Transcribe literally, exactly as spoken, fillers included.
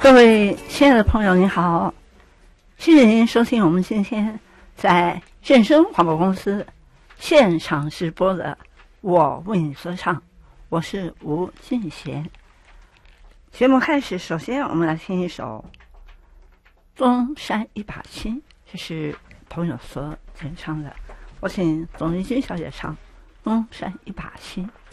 各位亲爱的朋友您好，谢谢您收听我们今天在正声广播公司现场直播的我为你说唱，我是吴俊贤。节目开始，首先我们来听一首东山一把青，这是朋友所演唱的，我请董丽君小姐唱东山一把青。